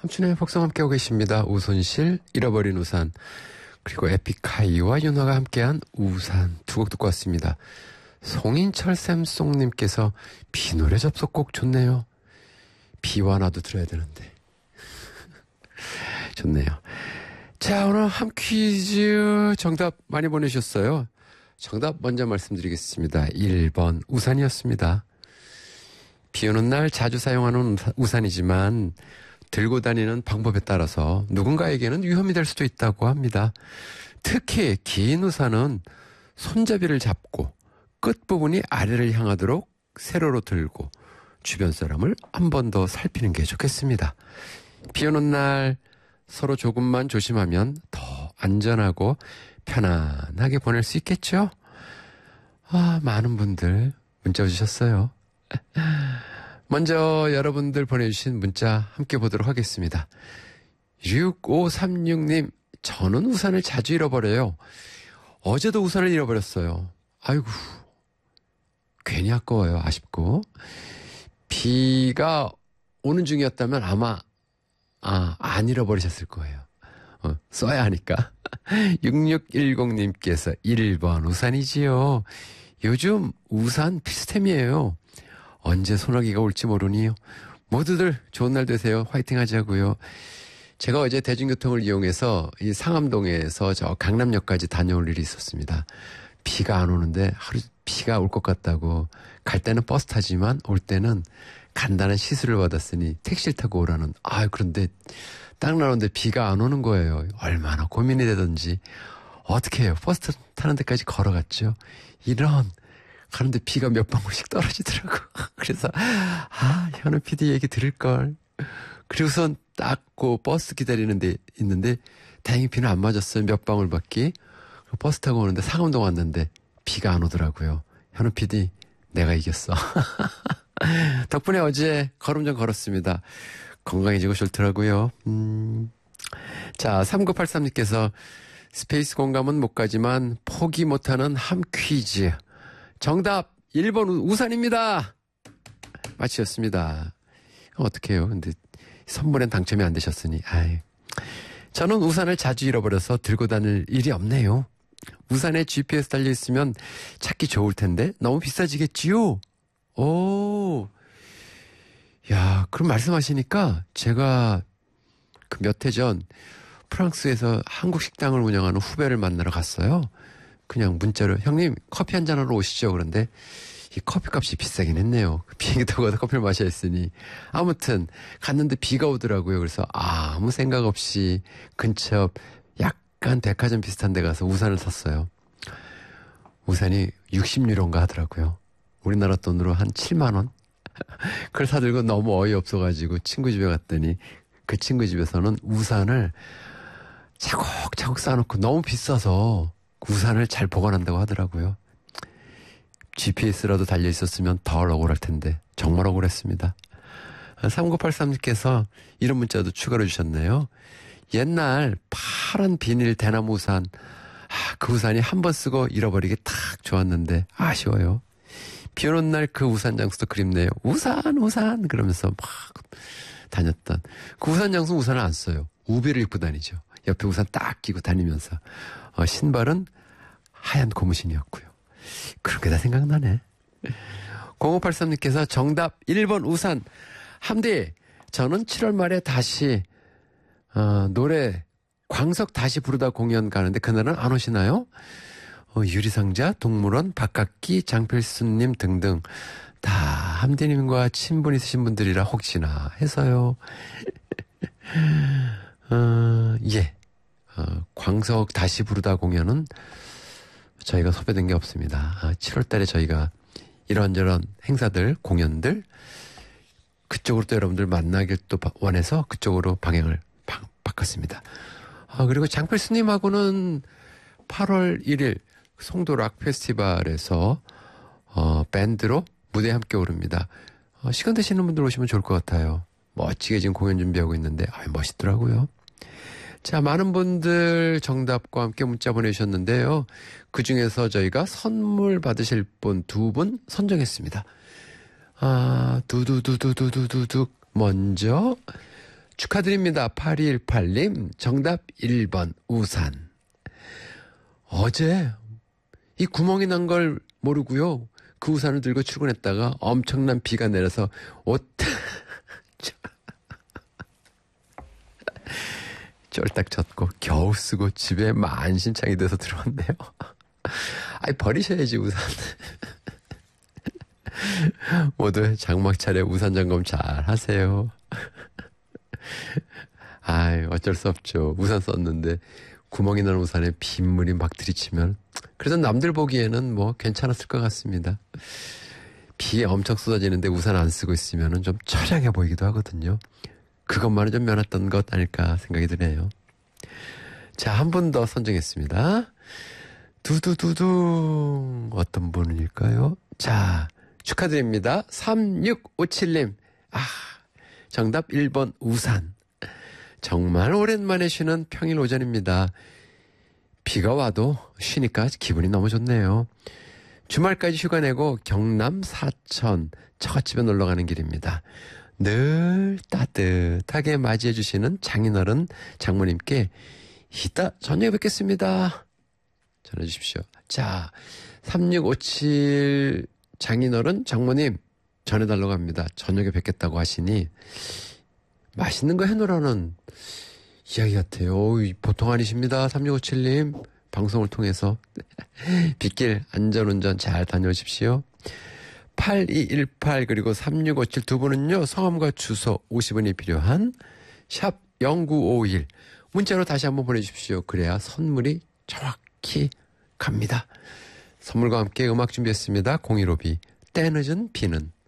삼촌의 복성 함께하고 계십니다. 우손실, 잃어버린 우산, 그리고 에픽하이와 윤화가 함께한 우산 두 곡 듣고 왔습니다. 송인철 샘송님께서 비 노래 접속곡 좋네요. 비와 나도 들어야 되는데. 좋네요. 자, 오늘 함 퀴즈 정답 많이 보내주셨어요. 정답 먼저 말씀드리겠습니다. 1번 우산이었습니다. 비 오는 날 자주 사용하는 우산이지만 들고 다니는 방법에 따라서 누군가에게는 위험이 될 수도 있다고 합니다. 특히 긴 우산은 손잡이를 잡고 끝부분이 아래를 향하도록 세로로 들고 주변 사람을 한 번 더 살피는 게 좋겠습니다. 비 오는 날 서로 조금만 조심하면 더 안전하고 편안하게 보낼 수 있겠죠? 많은 분들 문자 주셨어요. 먼저 여러분들 보내주신 문자 함께 보도록 하겠습니다. 6536님, 저는 우산을 자주 잃어버려요. 어제도 우산을 잃어버렸어요. 아이고, 괜히 아까워요. 아쉽고. 비가 오는 중이었다면 아마 안 잃어버리셨을 거예요. 써야 하니까. 6610님께서 1번 우산이지요. 요즘 우산 필수템이에요. 언제 소나기가 올지 모르니요. 모두들 좋은 날 되세요. 화이팅 하자고요. 제가 어제 대중교통을 이용해서 이 상암동에서 저 강남역까지 다녀올 일이 있었습니다. 비가 안 오는데 하루 비가 올 것 같다고 갈 때는 버스 타지만 올 때는 간단한 시술을 받았으니 택시를 타고 오라는. 그런데 딱 나오는데 비가 안 오는 거예요. 얼마나 고민이 되던지. 어떻게 해요? 버스 타는 데까지 걸어갔죠. 가는데 비가 몇 방울씩 떨어지더라고. 그래서 현우 PD 얘기 들을걸. 그리고선 딱 버스 기다리는 데 있는데 다행히 비는 안 맞았어요. 몇 방울밖에. 버스 타고 오는데 상암동 왔는데 비가 안 오더라고요. 현우 PD 내가 이겼어. 덕분에 어제 걸음 좀 걸었습니다. 건강해지고 좋더라고요. 자, 3983님께서 스페이스 공감은 못 가지만 포기 못하는 함 퀴즈. 정답 1번 우산입니다. 맞히셨습니다. 어떡해요. 근데 선물엔 당첨이 안 되셨으니. 저는 우산을 자주 잃어버려서 들고 다닐 일이 없네요. 우산에 GPS 달려있으면 찾기 좋을 텐데 너무 비싸지겠지요? 그럼 말씀하시니까 제가 그 몇 해 전 프랑스에서 한국 식당을 운영하는 후배를 만나러 갔어요. 그냥 문자로 형님 커피 한 잔하러 오시죠. 그런데 이 커피값이 비싸긴 했네요. 비행기 타고 가서 커피를 마셔야 했으니. 아무튼 갔는데 비가 오더라고요. 그래서 아무 생각 없이 근처 약간 백화점 비슷한 데 가서 우산을 샀어요. 우산이 60유로인가 하더라고요. 우리나라 돈으로 한 7만 원? 그걸 사들고 너무 어이없어가지고 친구 집에 갔더니 그 친구 집에서는 우산을 차곡차곡 쌓아놓고 너무 비싸서 우산을 잘 보관한다고 하더라고요. GPS라도 달려있었으면 덜 억울할 텐데 정말 억울했습니다. 3983님께서 이런 문자도 추가로 주셨네요. 옛날 파란 비닐 대나무 우산, 그 우산이 한 번 쓰고 잃어버리기 딱 좋았는데 아쉬워요. 비 오는 날 그 우산 장수도 그립네요. 우산 그러면서 막 다녔던. 그 우산 장수는 우산을 안 써요. 우비를 입고 다니죠. 옆에 우산 딱 끼고 다니면서. 신발은 하얀 고무신이었고요. 그런 게 다 생각나네. 0583님께서 정답 1번 우산. 함디, 저는 7월 말에 다시 노래 광석 다시 부르다 공연 가는데 그날은 안 오시나요? 유리상자, 동물원, 박학기, 장필수님 등등 다 함디님과 친분 있으신 분들이라 혹시나 해서요. 광석 다시 부르다 공연은 저희가 섭외된 게 없습니다. 7월 달에 저희가 이런저런 행사들, 공연들 그쪽으로 또 여러분들 만나길 또 원해서 그쪽으로 방향을 바꿨습니다. 그리고 장필수님하고는 8월 1일 송도 락 페스티벌에서 밴드로 무대에 함께 오릅니다. 시간 되시는 분들 오시면 좋을 것 같아요. 멋지게 지금 공연 준비하고 있는데 멋있더라고요. 자, 많은 분들 정답과 함께 문자 보내주셨는데요. 그중에서 저희가 선물 받으실 분 2분 선정했습니다. 두두두두두두두. 먼저 축하드립니다. 8218님 정답 1번 우산. 어제 이 구멍이 난 걸 모르고요. 그 우산을 들고 출근했다가 엄청난 비가 내려서 옷 쫄딱 젖고 겨우 쓰고 집에 만신창이 돼서 들어왔네요. 아이 버리셔야지 우산. 모두 장마철에 우산 점검 잘 하세요. 아이 어쩔 수 없죠. 우산 썼는데 구멍이 난 우산에 빗물이 막 들이치면 그래서 남들 보기에는 뭐 괜찮았을 것 같습니다. 비 엄청 쏟아지는데 우산 안 쓰고 있으면 좀 처량해 보이기도 하거든요. 그것만은 좀 면했던 것 아닐까 생각이 드네요. 자, 한 분 더 선정했습니다. 두두두두 어떤 분일까요? 자, 축하드립니다. 3657님. 정답 1번 우산. 정말 오랜만에 쉬는 평일 오전입니다. 비가 와도 쉬니까 기분이 너무 좋네요. 주말까지 휴가 내고 경남 사천 처갓집에 놀러가는 길입니다. 늘 따뜻하게 맞이해 주시는 장인어른 장모님께 이따 저녁에 뵙겠습니다. 전해 주십시오. 자, 3657 장인어른 장모님 전해달라고 합니다. 저녁에 뵙겠다고 하시니 맛있는 거 해놓으라는 이야기 같아요. 보통 아니십니다. 3657님 방송을 통해서 빗길 안전운전 잘 다녀오십시오. 8218 그리고 3657 두 분은요. 성함과 주소 50원이 필요한 샵 0951 문자로 다시 한번 보내주십시오. 그래야 선물이 정확히 갑니다. 선물과 함께 음악 준비했습니다. 015B 때늦은 비는